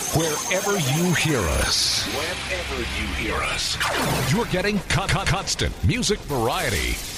Wherever you hear us. Wherever you hear us. You're getting constant music variety.